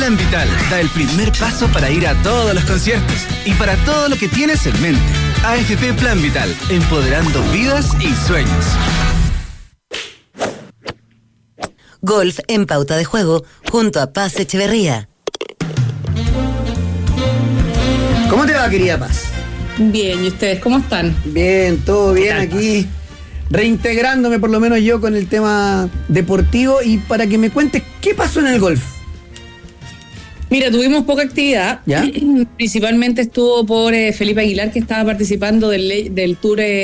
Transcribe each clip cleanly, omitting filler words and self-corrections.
Plan Vital da el primer paso para ir a todos los conciertos y para todo lo que tienes en mente. AFP Plan Vital, empoderando vidas y sueños. Golf en Pauta de Juego, junto a Paz Echeverría. ¿Cómo te va, querida Paz? Bien, ¿y ustedes cómo están? Bien, todo bien aquí. Reintegrándome por lo menos yo con el tema deportivo y para que me cuentes qué pasó en el golf. Mira, tuvimos poca actividad. ¿Ya? Principalmente estuvo por Felipe Aguilar, que estaba participando del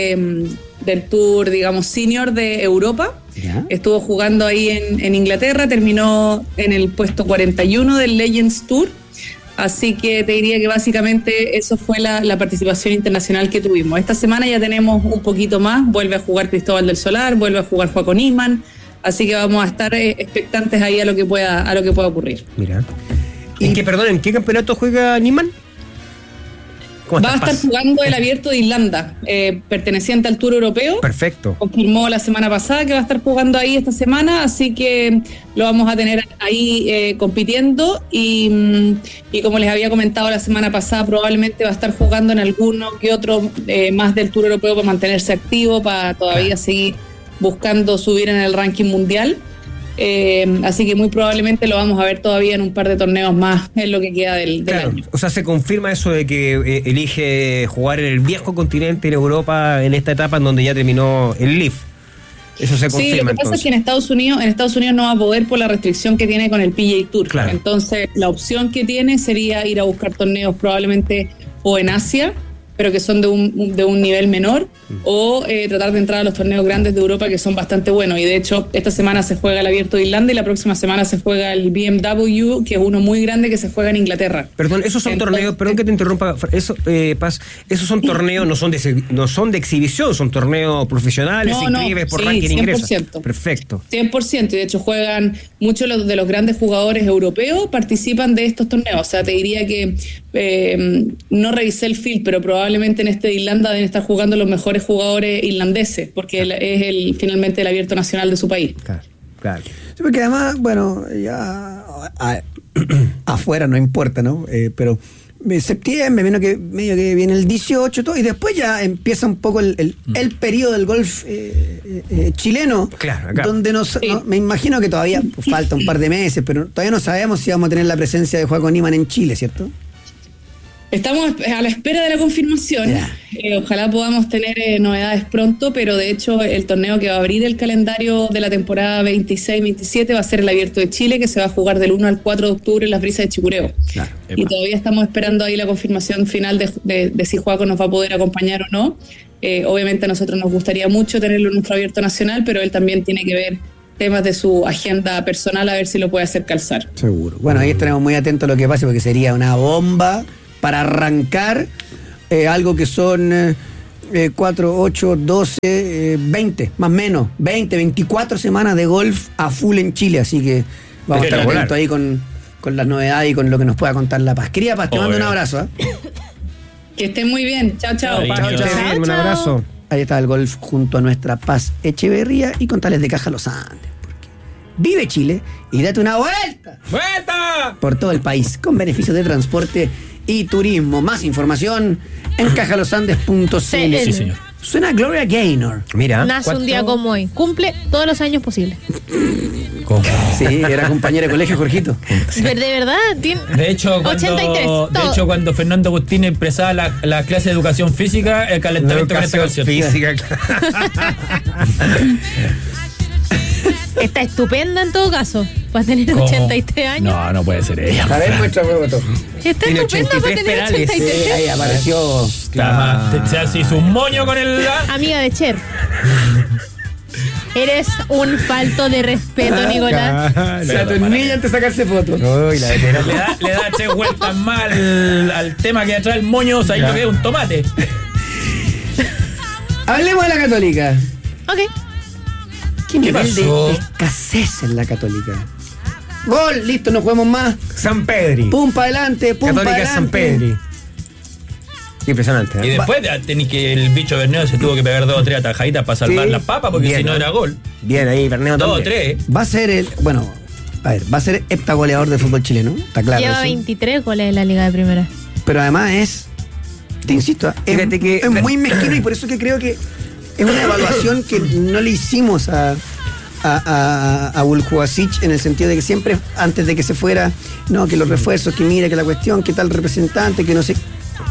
tour, digamos, senior de Europa. ¿Ya? Estuvo jugando ahí en Inglaterra, terminó en el puesto 41 del Legends Tour. Así que te diría que básicamente eso fue la participación internacional que tuvimos. Esta semana ya tenemos un poquito más. Vuelve a jugar Cristóbal del Solar, vuelve a jugar Joaquín Nisman. Así que vamos a estar expectantes ahí a lo que pueda ocurrir. Mira. ¿En qué campeonato juega Nisman? Va a estar jugando el Abierto de Irlanda, perteneciente al Tour Europeo. Perfecto. Confirmó la semana pasada que va a estar jugando ahí esta semana, así que lo vamos a tener ahí compitiendo y como les había comentado la semana pasada, probablemente va a estar jugando en alguno que otro más del Tour Europeo para mantenerse activo, para todavía seguir buscando subir en el ranking mundial. Así que muy probablemente lo vamos a ver todavía en un par de torneos más en lo que queda del año. O sea, se confirma eso de que elige jugar en el viejo continente, en Europa, en esta etapa en donde ya terminó el Leaf. Eso se confirma. Sí, lo que pasa es que en Estados Unidos no va a poder por la restricción que tiene con el PGA Tour. Claro. Entonces, la opción que tiene sería ir a buscar torneos probablemente o en Asia, pero que son de un nivel menor, o tratar de entrar a los torneos grandes de Europa, que son bastante buenos. Y de hecho, esta semana se juega el Abierto de Irlanda y la próxima semana se juega el BMW, que es uno muy grande que se juega en Inglaterra. Perdón, esos son torneos, perdón que te interrumpa, Paz, esos son torneos, no son de exhibición, son torneos profesionales, inscribes por ranking 100%. ingresa. Perfecto. 100%, y de hecho juegan muchos de los grandes jugadores europeos, participan de estos torneos. O sea, te diría que no revisé el field, pero probablemente en este de Irlanda deben estar jugando los mejores jugadores irlandeses, porque es finalmente el abierto nacional de su país. Claro. Sí, porque además, bueno, ya afuera no importa, ¿no? Pero septiembre, medio que viene el 18 todo, y después ya empieza un poco el periodo del golf chileno, claro, acá. Donde me imagino que todavía falta un par de meses, pero todavía no sabemos si vamos a tener la presencia de Joaquín Nisman en Chile, ¿cierto? Estamos a la espera de la confirmación. Ojalá podamos tener novedades pronto, pero de hecho el torneo que va a abrir el calendario de la temporada 26-27 va a ser el Abierto de Chile, que se va a jugar del 1 al 4 de octubre en las Brisas de Chicureo. Claro. Y todavía estamos esperando ahí la confirmación final de si Joaco nos va a poder acompañar o no. Obviamente a nosotros nos gustaría mucho tenerlo en nuestro Abierto Nacional, pero él también tiene que ver temas de su agenda personal, a ver si lo puede hacer calzar. Seguro. Bueno, ahí estaremos muy atentos a lo que pase, porque sería una bomba para arrancar algo que son 4, 8, 12, 20, más o menos, 20, 24 semanas de golf a full en Chile, así que vamos a estar atentos ahí con las novedades y con lo que nos pueda contar La Paz. Querida Paz, te mando un abrazo. Que estén muy bien. Chao. Chao. Un abrazo. Ahí está el golf junto a nuestra Paz Echeverría y con Tales de Caja Los Andes. Vive Chile y date una vuelta por todo el país con beneficios de transporte y turismo. Más información en cajalosandes.cl. Sí, señor. Suena Gloria Gaynor. Mira. Nace un día como hoy. Cumple todos los años posibles. ¿Cómo? Sí, era compañera de colegio, Jorgito. De verdad, tiene De hecho, 83. Cuando Fernando Agustín empezaba la clase de educación física, el calentamiento con esta canción. Física. Está estupenda en todo caso. Va a tener 83 años. No puede ser ella. A ver, muestra foto. Está Tiene estupenda para 83 tener pedales. 83. Sí, ahí apareció. Se hizo un moño con el... Amiga de Cher. Eres un falto de respeto, Nicolás. O sea, tus niñas antes de sacarse fotos. Uy, la veterana. Le da 3 vueltas más al tema que atrae el moño, sabiendo que es un tomate. Hablemos de la Católica. Ok. ¿Qué nivel pasó? de escasez en la Católica? Gol, listo, no juguemos más. San Pedri. Pum para adelante, pum para Católica adelante. San Pedri. Impresionante. Y después tenéis que el bicho Berneo se tuvo que pegar 2 o 3 atajaditas para salvar Sí. las papas, porque Bien, si no ¿no? era gol. Bien ahí, Berneo 2 o también. 3. Va a ser el... Bueno, a ver, va a ser heptagoleador del fútbol chileno, está claro. Lleva eso. 23 goles en la Liga de Primera. Pero además te insisto, Fíjate que- es muy mezquino y por eso que creo que es una evaluación que no le hicimos a Vuljubasic, en el sentido de que siempre, antes de que se fuera, no, que los refuerzos, que mira, que la cuestión, que tal representante, que no sé.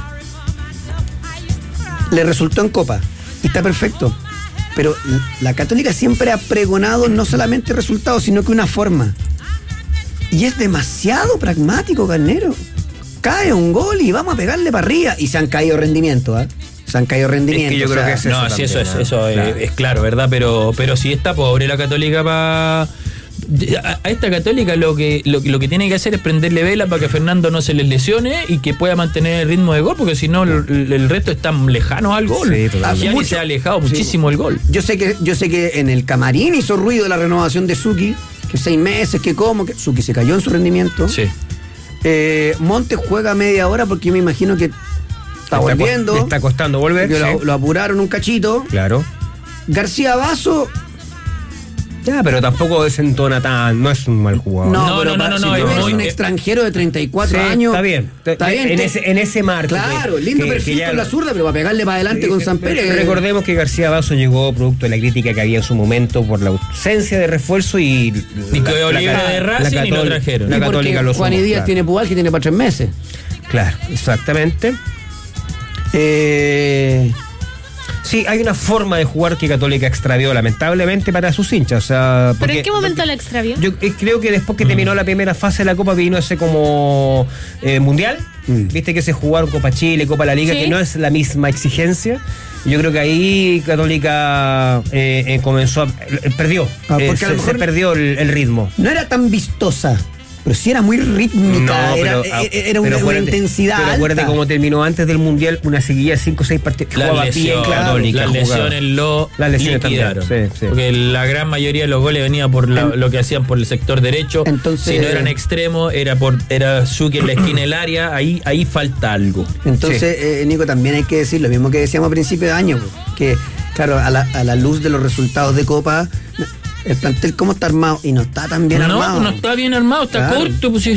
Le resultó en Copa y está perfecto. Pero la Católica siempre ha pregonado no solamente resultados, sino que una forma. Y es demasiado pragmático, Carnero. Cae un gol y vamos a pegarle para arriba. Y se han caído rendimientos, ¿eh? Se han caído rendimientos. Es que yo creo que es No, eso sí, también, eso claro. es claro, ¿verdad? Pero sí está pobre la Católica para... A esta Católica lo que tiene que hacer es prenderle vela para que Fernando no se les lesione y que pueda mantener el ritmo de gol, porque si no el resto está lejano al gol. Sí, totalmente. Gianni Mucho. se ha alejado muchísimo el gol. Yo sé que en el camarín hizo ruido la renovación de Suki, que 6 meses, que cómo, que Suki se cayó en su rendimiento. Sí. Montes juega media hora porque yo me imagino que está volviendo. Le está costando volver. porque sí. lo apuraron un cachito. Claro. García Vaso, Ya, pero tampoco desentona tan. No es un mal jugador. no, No, pero no, si no, tú es eres muy- un extranjero de 34 Sí, años. Está bien. Está bien. En ese marco. Claro, que- lindo que perfil ya con la zurda, pero va a pegarle para adelante con San Pérez. Recordemos que García Vaso llegó producto de la crítica que había en su momento por la ausencia de refuerzo y que Oliva de Racing y lo trajeron. La Y porque Católica lo Juan y sumó, Díaz claro. tiene Pubal que tiene para 3 meses. Claro, exactamente. Sí, hay una forma de jugar que Católica extravió lamentablemente para sus hinchas. O sea, ¿Pero en qué momento la extravió? Yo creo que después que terminó la primera fase de la Copa vino ese como mundial. Viste que se jugaron Copa Chile, Copa La Liga, Sí. que no es la misma exigencia. Yo creo que ahí Católica comenzó perdió. Porque a Se lo mejor perdió el ritmo. No era tan vistosa, pero sí era muy rítmica. Era una intensidad Pero acuérdate alta. cómo terminó antes del mundial, una seguida de 5 o 6 partidos. Las Jugaba bien lesiones, Católica. las jugaba. lesiones lo Las lesiones liquidaron. también, sí. Porque la gran mayoría de los goles venía por lo que hacían por el sector derecho. Entonces- si no eran extremos, era Suki en la esquina del área, ahí falta algo. Entonces, Nico, también hay que decir lo mismo que decíamos a principio de año, que claro, a la luz de los resultados de Copa, el plantel cómo está armado y no está tan bien armado. No está bien armado, está Claro. corto. Pues,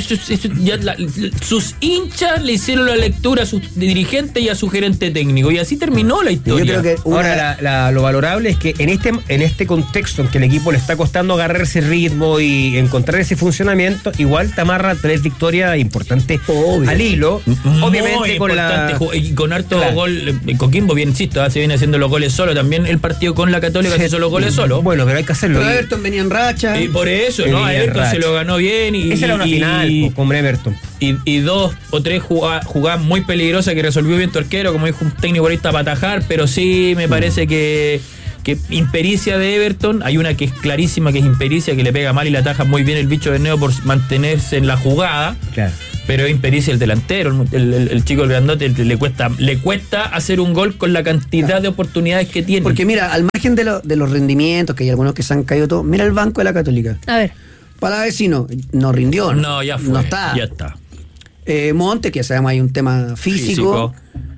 sus hinchas le hicieron la lectura a sus dirigentes y a su gerente técnico. Y así terminó la Y yo historia. creo que Ahora, lo valorable es que en este contexto en que el equipo le está costando agarrar ese ritmo y encontrar ese funcionamiento, igual te amarra 3 victorias importantes Obvio. al hilo. Obviamente muy con importante, y con harto Claro. gol. Coquimbo, bien insisto, se viene haciendo los goles solo. También el partido con la Católica se hizo los goles solo. Bueno, pero hay que hacerlo. Pero Everton venía en racha. Y por eso, Venía ¿no? A en Everton racha. se lo ganó bien. Esa era una final con Everton. Y 2 o 3 jugadas muy peligrosas que resolvió bien tu arquero, como dijo un técnico ahorita, para atajar, pero sí me parece que impericia de Everton, hay una que es clarísima, que es impericia, que le pega mal y la ataja muy bien el bicho de Neo por mantenerse en la jugada. Claro. Pero impericia el delantero, el chico, el grandote, le cuesta hacer un gol con la cantidad de oportunidades que tiene. Porque mira, al margen de los rendimientos, que hay algunos que se han caído todos, mira el banco de la Católica. A ver. Palavecino, no rindió. No, ya fue. No está. Ya está. Monte, que ya sabemos hay un tema físico.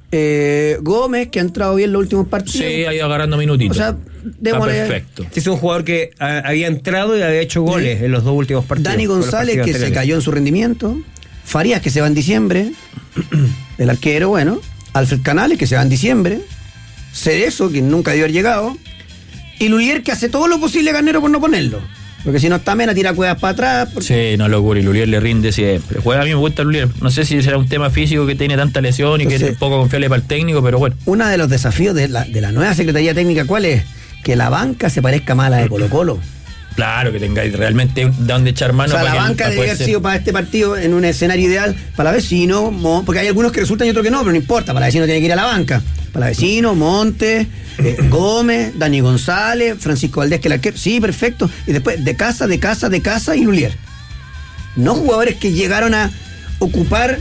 Gómez, que ha entrado bien en los últimos partidos. Sí, ha ido agarrando minutitos. O sea, está démosle. perfecto. Este es un jugador que había entrado y había hecho goles en los 2 últimos partidos. Dani con los González, partidos que se anteriores. cayó en su rendimiento. Farías, que se va en diciembre. El arquero, bueno. Alfred Canales, que se va en diciembre. Cerezo, que nunca debió haber llegado. Y Lulier, que hace todo lo posible, Garnero, por no ponerlo. Porque si no está Mena, tira cuevas para atrás. Sí, no locura, y Lulier le rinde siempre. Juega, a mí me gusta Lulier. No sé si será un tema físico que tiene tanta lesión y que Entonces, es poco confiable para el técnico, pero bueno. Uno de los desafíos de la nueva Secretaría Técnica, ¿cuál es? Que la banca se parezca más a la de Colo-Colo. Claro, que tengáis realmente de dónde echar O mano. sea, la para banca debe haber sido para este partido en un escenario ideal para la vecino, porque hay algunos que resultan y otros que no, pero no importa, para la vecino tiene que ir a la banca. Para la vecino, Montes, Gómez, Dani González, Francisco Valdés, que el arquero, sí, perfecto. Y después de casa y Lulier. No jugadores que llegaron a ocupar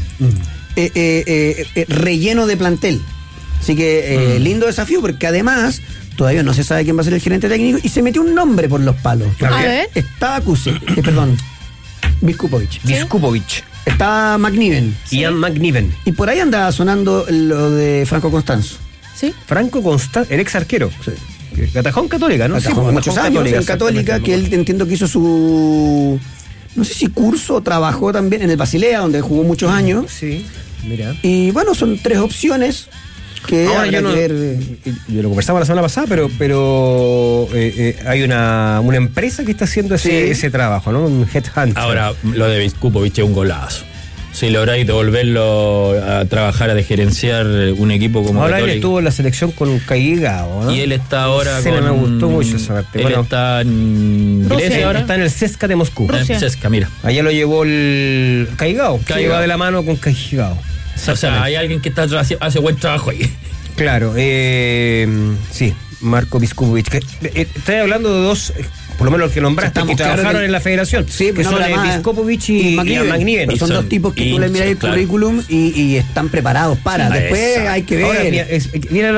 relleno de plantel. Así que lindo desafío, porque además todavía no se sabe quién va a ser el gerente técnico y se metió un nombre por los palos. A ver. Estaba Viskupovic. Viskupovic. Estaba McNiven. Ian McNiven. Y por ahí andaba sonando lo de Franco Constanzo. ¿Sí? Franco Constanzo, el ex arquero. Que atajó en Católica, ¿no? Atajó pues, muchos atajó años en Católica, que él entiendo que hizo su no sé si curso o trabajó también en el Basilea, donde jugó muchos años. Sí, mira. Y bueno, son 3 opciones que Ahora habrá yo que ver. lo conversamos la semana pasada, pero hay una empresa que está haciendo ese trabajo, ¿no? Un headhunter. Ahora, lo de Viskupovic es un golazo. Si lográis devolverlo a trabajar, a gerenciar un equipo como ahora él Católica. estuvo en la selección con Caigao, ¿no? Y él está ahora me gustó mucho esa parte. Él Bueno, está en Rusia Grecia ahora. está en el CSKA de Moscú. Rusia. Cesca, mira. Allá lo llevó el Caigao, que Caigao. iba de la mano con Caigao. O sea, hay alguien que hace buen trabajo ahí. Claro, sí, Marko Viskupovic. Estoy hablando de 2, por lo menos los que nombraste, Estamos que claros trabajaron que- en la federación, Sí, que no, son pero además- Viskupovic y McNiven. Pero son Y son 2 tipos que tú le miras el claro. currículum y están preparados para. Sí, Después exacto. hay que ver. Ahora, mira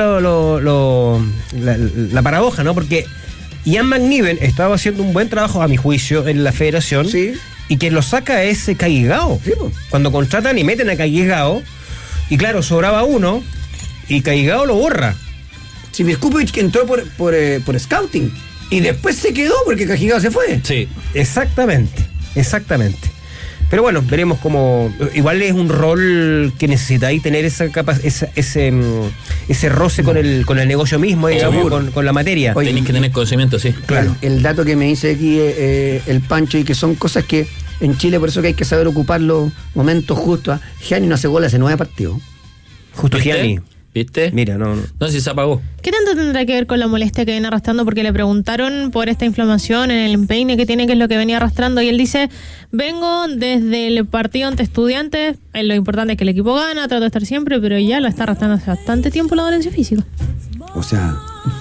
la paradoja, ¿no? Porque Ian McNiven estaba haciendo un buen trabajo, a mi juicio, en la federación. Sí. Y quien lo saca es Caigao. Sí, po. Cuando contratan y meten a Caigao, y claro, sobraba uno, y Caigao lo borra. Si Viskupovic que entró por scouting y después se quedó porque Cajigal se fue. Sí. Exactamente. Pero bueno, veremos cómo. Igual es un rol que necesitáis tener ese roce con el negocio mismo, digamos, Seguro. con la materia. Oye, Tenéis que tener conocimiento, sí. Claro. El dato que me dice aquí el Pancho, y que son cosas que en Chile, por eso que hay que saber ocupar los momentos justos. Gianni no hace gol hace 9 partidos. Justo Gianni. ¿Viste? Mira, no. No sé si se apagó. ¿Qué tanto tendrá que ver con la molestia que viene arrastrando? Porque le preguntaron por esta inflamación en el empeine que tiene, que es lo que venía arrastrando, y él dice: vengo desde el partido ante Estudiantes, lo importante es que el equipo gana, trato de estar siempre, pero ya lo está arrastrando hace bastante tiempo la dolencia física. O sea,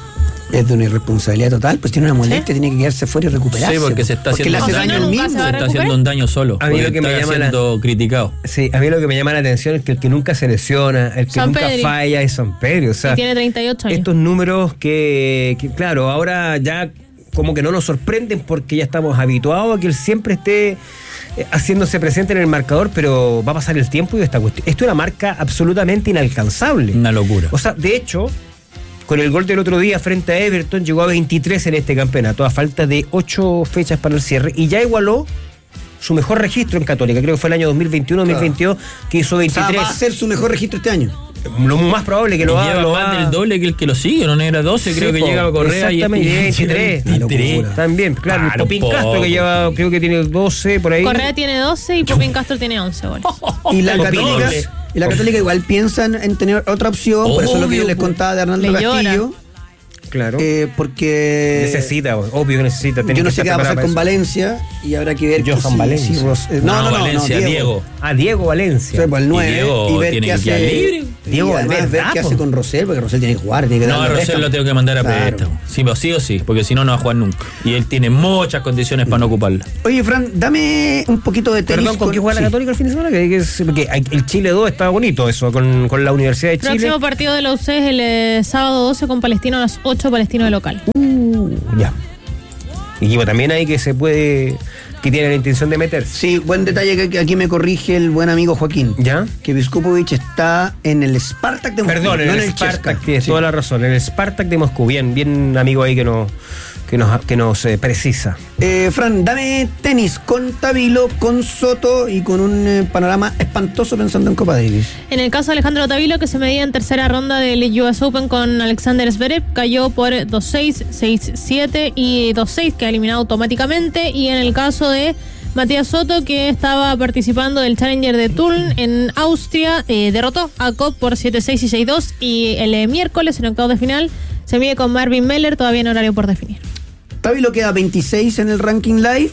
es de una irresponsabilidad total, pues tiene una molestia, tiene que quedarse fuera y recuperarse. Sí, porque se está Porque haciendo le hace un daño daño, al nunca mismo. se va a Se está recuperar? haciendo un daño solo. A mí lo que me está llama siendo criticado. Sí, a mí lo que me llama la atención es que el que nunca se lesiona, el que San nunca Pedri. falla es San Pedro. O sea, Y tiene 38 años. estos números que, claro, ahora ya como que no nos sorprenden porque ya estamos habituados a que él siempre esté haciéndose presente en el marcador, pero va a pasar el tiempo y esta cuestión. Esto es una marca absolutamente inalcanzable. Una locura. O sea, de hecho, con el gol del otro día frente a Everton, llegó a 23 en este campeonato, a falta de 8 fechas para el cierre, y ya igualó su mejor registro en Católica. Creo que fue el año 2021-2022 que hizo O sea, 23. va a ser su mejor registro este año. Lo más probable que Y lo lleva haga. más del doble que el que lo sigue, ¿no? Era 12, Sí, creo que po, llega a Correa y exactamente, y 23. Una locura. También, claro. Claro, Popín poco. Castro, que lleva, creo que tiene 12 por ahí. Correa tiene 12 y Popín Castro tiene 11 goles. Y la Popín. Católica igual piensan en tener otra opción, por eso es lo que yo les Obvio, contaba de Arnaldo Le llora. Castillo. Claro. Porque Necesita, obvio que necesita. tiene yo no que sé qué va a estar pasar con preparado para Valencia y habrá que ver Johan Valencia. No, Valencia, Diego. eso. Ah, Diego Valencia. Sí, pues el 9 Y Diego y ver tiene qué que quedar hace. libre. Diego Y además Valverde, ver qué po. hace con Rosell, porque Rosell tiene que jugar, tiene que No, darle a Rosell préstamo. lo tengo que mandar a Claro. préstamo. Sí o sí, porque si no, no va a jugar nunca. Y él tiene muchas condiciones para no ocuparla. Oye, Fran, dame un poquito de tenis. Perdón, ¿con qué juega sí. la Católica el fin de semana? Porque el Chile 2 está bonito eso, con la Universidad de Chile. Próximo partido de la UC es el sábado 12 con Palestino a las 8, Palestino de local. Ya. Equipo también hay que tiene la intención de meterse. Sí, buen detalle que aquí me corrige el buen amigo Joaquín. ¿Ya? Que Viskupovic está en el Spartak de Moscú. Perdón, en no el Chesca. Spartak, tienes Sí. toda la razón, en el Spartak de Moscú. Bien amigo ahí que nos precisa. Fran, dame tenis con Tabilo, con Soto y con un panorama espantoso pensando en Copa Davis. En el caso de Alejandro Tavilo, que se medía en tercera ronda del US Open con Alexander Zverev, cayó por 2-6, 6-7 y 2-6, que ha eliminado automáticamente. Y en el caso de Matías Soto, que estaba participando del Challenger de Tulln en Austria, derrotó a Kopp por 7-6 y 6-2. Y el miércoles, en octavos de final, se mide con Marvin Meller, todavía en horario por definir. Tabilo queda 26 en el ranking live.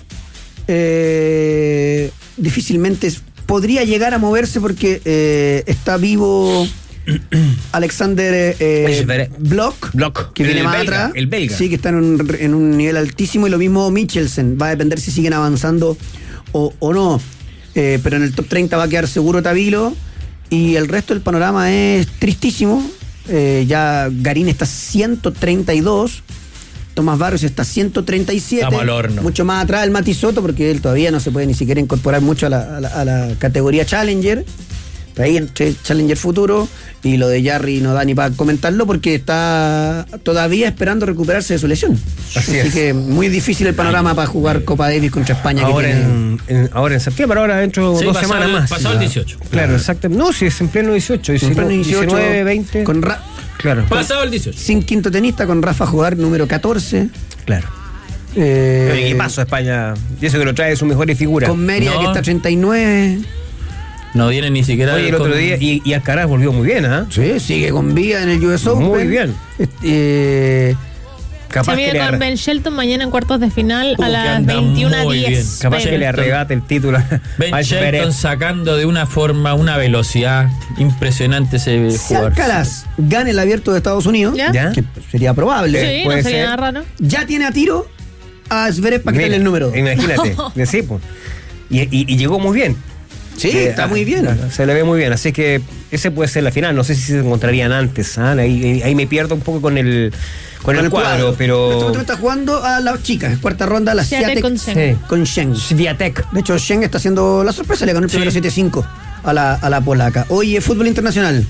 Difícilmente podría llegar a moverse porque está vivo Alexander Block, que viene El más belga, atrás. el belga. Sí, que está en un nivel altísimo. Y lo mismo Michelsen. Va a depender si siguen avanzando o no. Pero en el top 30 va a quedar seguro Tabilo. Y el resto del panorama es tristísimo. Ya Garín está 132. Tomás Barrios está 137. Estamos al horno. Mucho más atrás el Mati Soto, porque él todavía no se puede ni siquiera incorporar mucho a la categoría Challenger. Está ahí entre Challenger Futuro, y lo de Jarry no da ni para comentarlo porque está todavía esperando recuperarse de su lesión. Así Así es. que muy difícil el panorama para jugar Copa Davis contra España. Ahora que tiene... ahora en septiembre, ahora dentro de Sí, 2 pasado semanas más. pasado el 18. Claro, exacto. No, si es en pleno 18, En pleno 19, 20. Con Claro. Pasado el 18. sin quinto tenista, con Rafa Jugar número 14. Claro. Eh, Pero equipazo España. Y eso que lo trae de sus mejores figuras. con Mérida, No. que está 39. No viene ni siquiera. Oye, el otro con- día, y Alcaraz volvió muy bien, ¿ah? Sí, sigue con vida en el US Open. Muy bien. Capaz Se que mide le con Ben Shelton mañana en cuartos de final Que a las anda muy 21:10. bien. capaz que le arrebate el título Ben al Shelton Zverev. sacando de una forma, una velocidad impresionante ese Si jugador. Alcaraz gana el Abierto de Estados Unidos, ¿Ya? ¿Ya? que sería probable, Sí, no puede sería ser. nada raro. ya tiene a tiro a Zverev para quitarle Mira, el número 2. Imagínate. Sí, pues. Y llegó muy bien. Sí, está muy bien. Se le ve muy bien. Así que ese puede ser la final. No sé si se encontrarían antes. ¿Ah? Ahí me pierdo un poco con el cuadro, En este pero. momento está jugando a las chicas, cuarta ronda, a la Swiatek Swiatek con Shen. Sí. con Shen. Swiatek. De hecho, Shen está haciendo la sorpresa, le ganó el primero Sí. 7-5 a la polaca. Oye, fútbol internacional.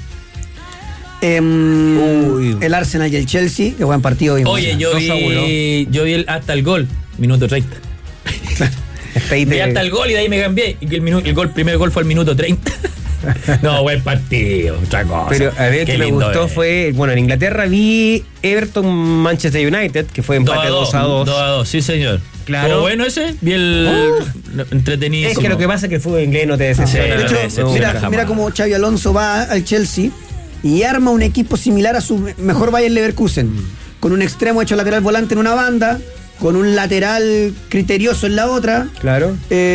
Uy. El Arsenal y el Chelsea, qué buen partido. vimos. Oye, yo 2-1. vi hasta el gol, minuto 30. Está ahí Vi hasta el gol y de ahí me cambié. Y que el primer gol fue al minuto 30. No, buen partido, otra cosa. Pero a ver, Qué que me lindo gustó es. fue. Bueno, en Inglaterra vi Everton Manchester United, que fue empate 2-2. 2-2, sí, señor. Claro. ¿Estuvo bueno ese? Vi el entretenido. Es que lo que pasa es que el fútbol inglés no te decepciona. De hecho, decepciona jamás. mira cómo Xabi Alonso va al Chelsea y arma un equipo similar a su mejor Bayer Leverkusen, con un extremo hecho lateral volante en una banda, con un lateral criterioso en la otra, Claro.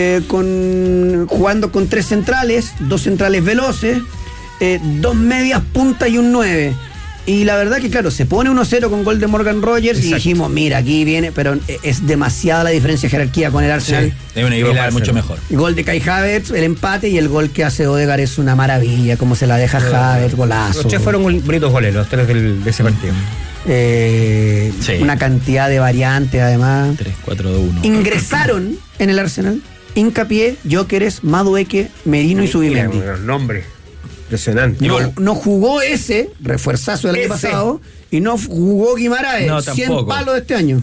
jugando con 3 centrales, 2 centrales veloces, 2 medias puntas y un 9. Y la verdad que, claro, se pone 1-0 con gol de Morgan Rogers y Exacto. dijimos, mira, aquí viene, pero es demasiada la diferencia de jerarquía con el Arsenal. Es un equipo El mucho Arsenal. mejor. Gol de Kai Havertz, el empate, y el gol que hace Odegaard es una maravilla, como se la deja Havertz, golazo. Los tres fueron bonitos goles, los tres de ese partido. Sí. Una cantidad de variantes, además. 3-4-2-1. Ingresaron en el Arsenal Hincapié, Gyökeres, Madueke, Merino y Zubimendi. Los nombres. Impresionante. No jugó ese, refuerzazo del año Ese. pasado, y no jugó Guimaraes, No, 100 tampoco. palos de este año.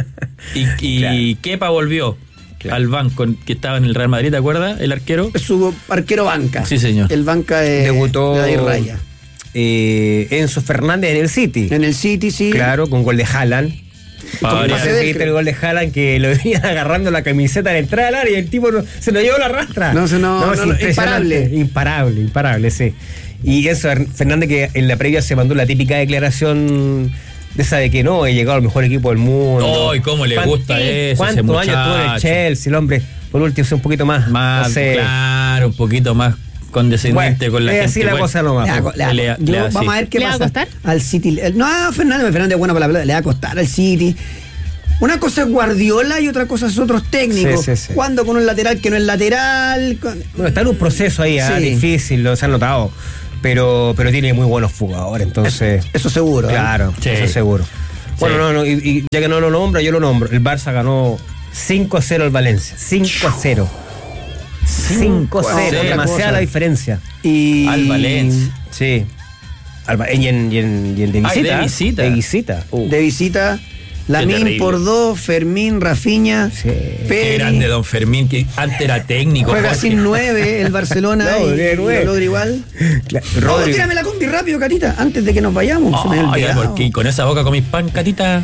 Y Kepa volvió al banco que estaba en el Real Madrid, ¿te acuerdas? El arquero. Es su arquero banca. Sí, señor. El banca de Debutó de David Raya. Enzo Fernández en el City. En el City, sí. Claro, con gol de Haaland. Pa' Con variar. pase de- ¿Viste el gol de Haaland que lo venían agarrando la camiseta en la entrada del área y el tipo se lo llevó la rastra? No, es imparable. Imparable, sí. Y Enzo Fernández, que en la previa se mandó la típica declaración de esa de que no, he llegado al mejor equipo del mundo. ¡Ay, cómo le ¿Cuán- gusta eso, ¿Cuántos ese años tuvo en el muchacho? Chelsea? El hombre, por último, es un poquito más. Más, no sé. claro, un poquito más condescendiente Bueno, con la es gente. así la Bueno, cosa nomás. Vamos a ver qué ¿Le va a pasa. costar? Al City. No, Fernández es bueno para la pelota, le va a costar al City. Una cosa es Guardiola y otra cosa es otros técnicos. Sí, sí, sí. Jugando con un lateral que no es lateral. Bueno, está en un proceso ahí, Sí. difícil, lo se han notado. Pero tiene muy buenos jugadores, entonces. Eso seguro. ¿eh? Claro, Sí. eso seguro. Bueno, no, y ya que no lo nombra, yo lo nombro. El Barça ganó 5-0 al Valencia. 5-0. 5-0, Otra demasiada cosa. la diferencia. Y Al Valencia. Sí. Y en de visita. Ay, de visita. De visita. De visita, Lamine terrible. por 2, Fermín, Rafinha, Sí. Qué Pedri. grande Don Fermín, que antes era técnico. Juega Jorge. sin 9 el Barcelona No, y de nueve. Rodri igual. Rodri. Tírame la combi rápido, Catita, antes de que nos vayamos. Se me había Ay, olvidado. porque con esa boca comís pan, catita.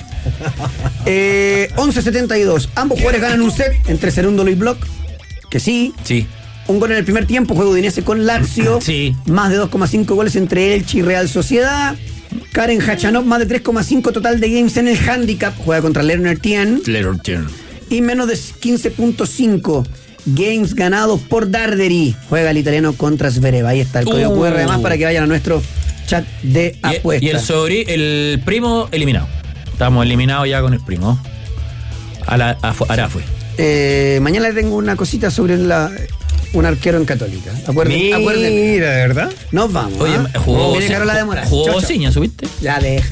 11-72. Ambos jugadores ganan un set entre Cerúndolo y Block. Que sí. Sí. Un gol en el primer tiempo, juego Udinese con Lazio. Sí. Más de 2,5 goles entre Elche y Real Sociedad. Karen Hachanov, más de 3,5 total de games en el handicap. Juega contra Lerner Tien. Y menos de 15,5 games ganados por Darderi. Juega el italiano contra Zverev. Ahí está el código QR además para que vayan a nuestro chat de apuestas. Y el primo eliminado. Estamos eliminados ya con el primo. Arafue. Mañana le tengo una cosita sobre un arquero en Católica. Acuérdense. Mira, ¿de verdad? Nos vamos. Oye, ¿ah? jugó Viene Carola de Moraes. Jugó Chau, chau. Bociña, ¿subiste? Ya deja.